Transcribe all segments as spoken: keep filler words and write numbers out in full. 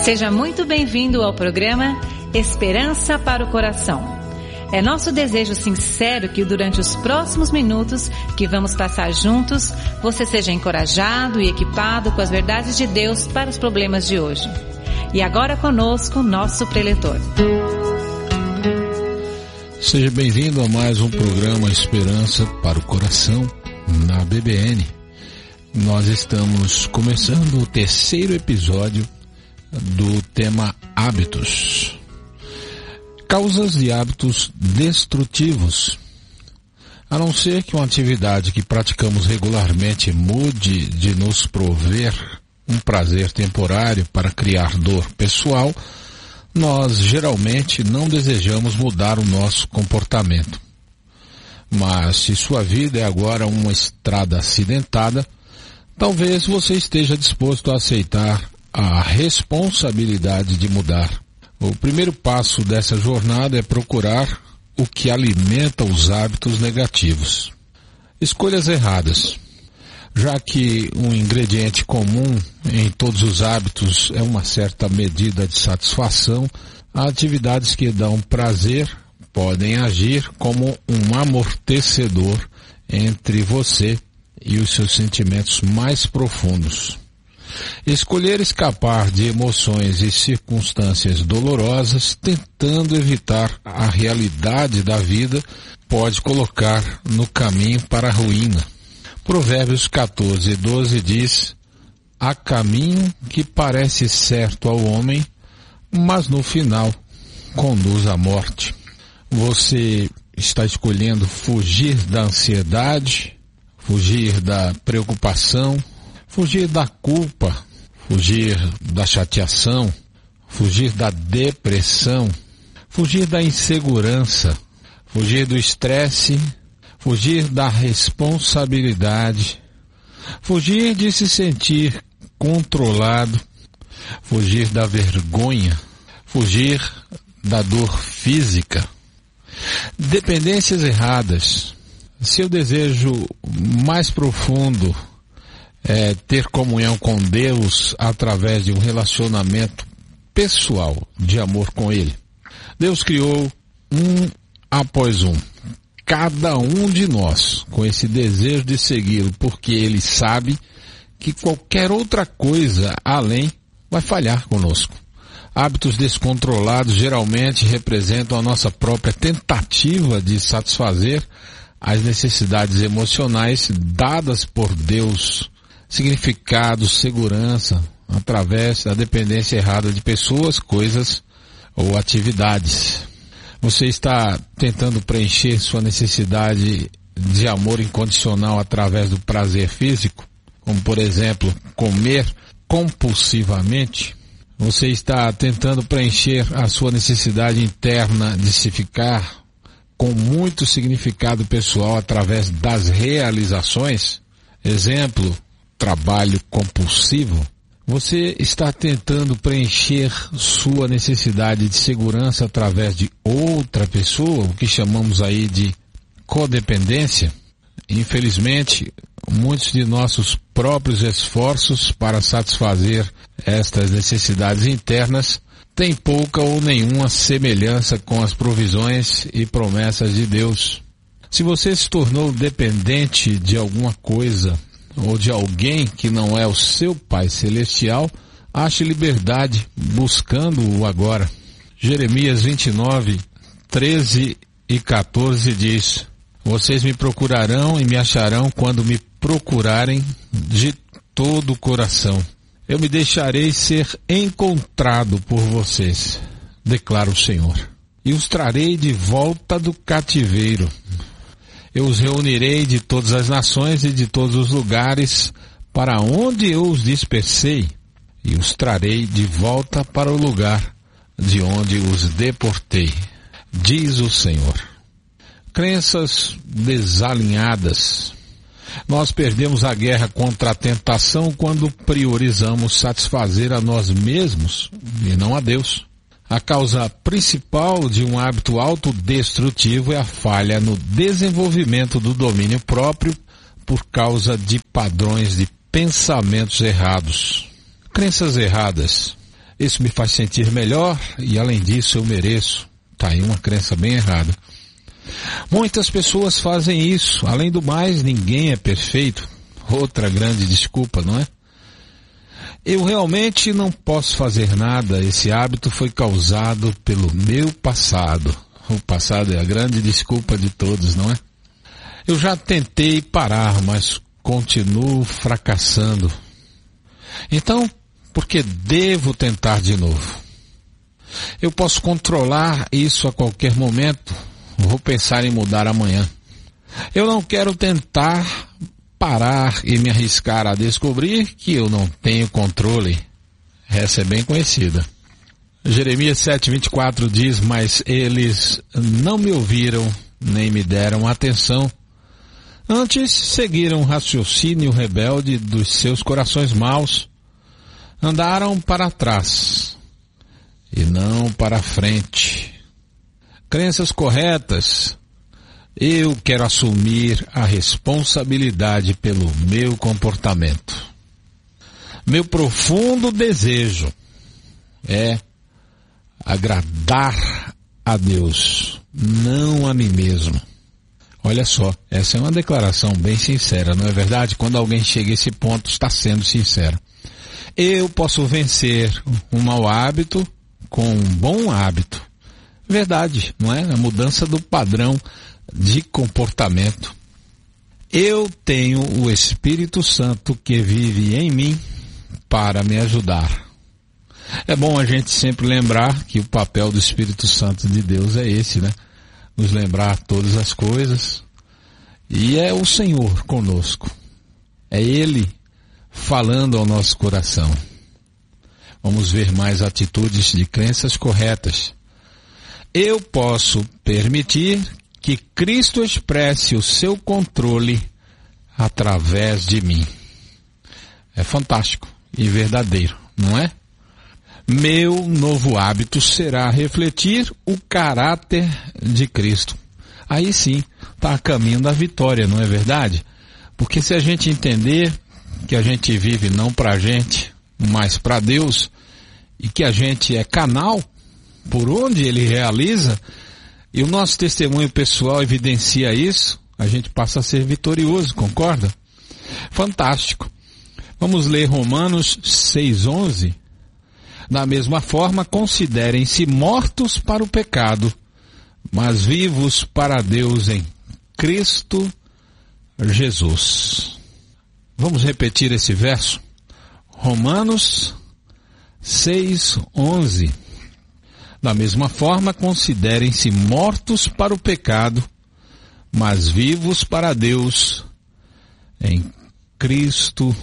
Seja muito bem-vindo ao programa Esperança para o Coração. É nosso desejo sincero que durante os próximos minutos que vamos passar juntos, você seja encorajado e equipado com as verdades de Deus para os problemas de hoje. E agora conosco, nosso preletor. Seja bem-vindo a mais um programa Esperança para o Coração na B B N. Nós estamos começando o terceiro episódio do tema Hábitos. Causas de hábitos destrutivos. A não ser que uma atividade que praticamos regularmente mude de nos prover um prazer temporário para criar dor pessoal, nós geralmente não desejamos mudar o nosso comportamento. Mas se sua vida é agora uma estrada acidentada, talvez você esteja disposto a aceitar a responsabilidade de mudar. O primeiro passo dessa jornada é procurar o que alimenta os hábitos negativos. Escolhas erradas. Já que um ingrediente comum em todos os hábitos é uma certa medida de satisfação, atividades que dão prazer podem agir como um amortecedor entre você e os seus sentimentos mais profundos. Escolher escapar de emoções e circunstâncias dolorosas, tentando evitar a realidade da vida, pode colocar no caminho para a ruína. Provérbios quatorze, doze diz: há caminho que parece certo ao homem, mas no final conduz à morte. Você está escolhendo fugir da ansiedade, fugir da preocupação, fugir da culpa, fugir da chateação, fugir da depressão, fugir da insegurança, fugir do estresse, fugir da responsabilidade, fugir de se sentir controlado, fugir da vergonha, fugir da dor física. Dependências erradas. Seu desejo mais profundo é ter comunhão com Deus através de um relacionamento pessoal de amor com Ele. Deus criou um após um, cada um de nós com esse desejo de segui-lo, porque Ele sabe que qualquer outra coisa além vai falhar conosco. Hábitos descontrolados geralmente representam a nossa própria tentativa de satisfazer as necessidades emocionais dadas por Deus, significado, segurança, através da dependência errada de pessoas, coisas ou atividades. Você está tentando preencher sua necessidade de amor incondicional através do prazer físico, como por exemplo, comer compulsivamente. Você está tentando preencher a sua necessidade interna de se ficar com muito significado pessoal através das realizações. Exemplo, trabalho compulsivo. Você está tentando preencher sua necessidade de segurança através de outra pessoa, o que chamamos aí de codependência. Infelizmente, muitos de nossos próprios esforços para satisfazer estas necessidades internas têm pouca ou nenhuma semelhança com as provisões e promessas de Deus. Se você se tornou dependente de alguma coisa ou de alguém que não é o seu Pai Celestial, ache liberdade buscando-o agora. Jeremias vinte e nove, treze e quatorze diz: vocês me procurarão e me acharão quando me procurarem de todo o coração. Eu me deixarei ser encontrado por vocês, declara o Senhor, e os trarei de volta do cativeiro. Eu os reunirei de todas as nações e de todos os lugares para onde eu os dispersei, e os trarei de volta para o lugar de onde os deportei, diz o Senhor. Crenças desalinhadas. Nós perdemos a guerra contra a tentação quando priorizamos satisfazer a nós mesmos e não a Deus. A causa principal de um hábito autodestrutivo é a falha no desenvolvimento do domínio próprio por causa de padrões de pensamentos errados. Crenças erradas. Isso me faz sentir melhor e, além disso, eu mereço. Tá aí uma crença bem errada. Muitas pessoas fazem isso. Além do mais, ninguém é perfeito. Outra grande desculpa, não é? Eu realmente não posso fazer nada. Esse hábito foi causado pelo meu passado. O passado é a grande desculpa de todos, não é? Eu já tentei parar, mas continuo fracassando. Então, por que devo tentar de novo? Eu posso controlar isso a qualquer momento. Vou pensar em mudar amanhã. Eu não quero tentar parar e me arriscar a descobrir que eu não tenho controle. Essa é bem conhecida. Jeremias sete, vinte e quatro diz, mas eles não me ouviram, nem me deram atenção. Antes seguiram o raciocínio rebelde dos seus corações maus. Andaram para trás e não para frente. Crenças corretas. Eu quero assumir a responsabilidade pelo meu comportamento. Meu profundo desejo é agradar a Deus, não a mim mesmo. Olha só, essa é uma declaração bem sincera, não é verdade? Quando alguém chega a esse ponto, está sendo sincero. Eu posso vencer um mau hábito com um bom hábito. Verdade, não é? A mudança do padrão de comportamento. Eu tenho o Espírito Santo que vive em mim para me ajudar. É bom a gente sempre lembrar que o papel do Espírito Santo de Deus é esse, né? Nos lembrar todas as coisas. E é o Senhor conosco. É Ele falando ao nosso coração. Vamos ver mais atitudes de crenças corretas. Eu posso permitir que Cristo expresse o seu controle através de mim. É fantástico e verdadeiro, não é? Meu novo hábito será refletir o caráter de Cristo. Aí sim, está a caminho da vitória, não é verdade? Porque se a gente entender que a gente vive não para a gente, mas para Deus, e que a gente é canal por onde Ele realiza, e o nosso testemunho pessoal evidencia isso, a gente passa a ser vitorioso, concorda? Fantástico. Vamos ler Romanos seis, onze. Da mesma forma, considerem-se mortos para o pecado, mas vivos para Deus em Cristo Jesus. Vamos repetir esse verso? Romanos seis, onze. Da mesma forma, considerem-se mortos para o pecado, mas vivos para Deus em Cristo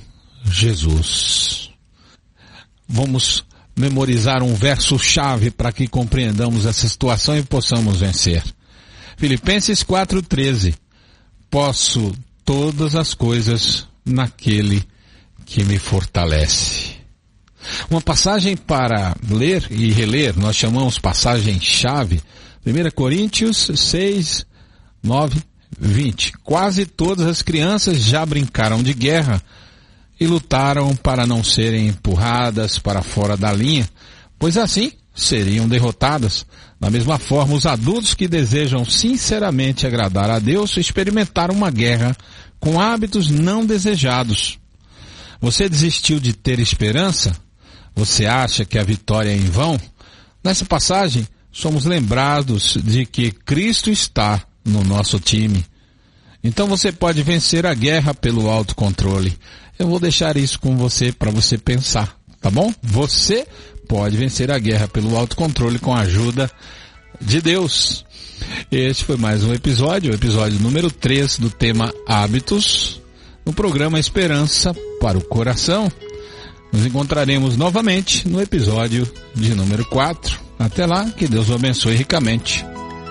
Jesus. Vamos memorizar um verso-chave para que compreendamos essa situação e possamos vencer. Filipenses quatro, treze. Posso todas as coisas naquele que me fortalece. Uma passagem para ler e reler, nós chamamos passagem-chave, primeira Coríntios seis, nove, vinte. Quase todas as crianças já brincaram de guerra e lutaram para não serem empurradas para fora da linha, pois assim seriam derrotadas. Da mesma forma, os adultos que desejam sinceramente agradar a Deus experimentaram uma guerra com hábitos não desejados. Você desistiu de ter esperança? Você acha que a vitória é em vão? Nessa passagem, somos lembrados de que Cristo está no nosso time. Então você pode vencer a guerra pelo autocontrole. Eu vou deixar isso com você para você pensar, tá bom? Você pode vencer a guerra pelo autocontrole com a ajuda de Deus. Este foi mais um episódio, o episódio número três do tema Hábitos, no programa Esperança para o Coração. Nos encontraremos novamente no episódio de número quatro. Até lá, que Deus o abençoe ricamente.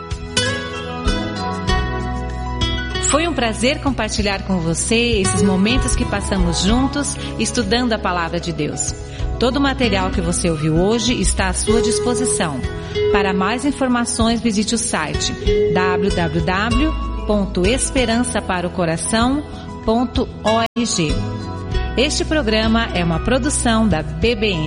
Foi um prazer compartilhar com você esses momentos que passamos juntos estudando a Palavra de Deus. Todo o material que você ouviu hoje está à sua disposição. Para mais informações, visite o site w w w ponto esperança para o coração ponto org. Este programa é uma produção da B B N.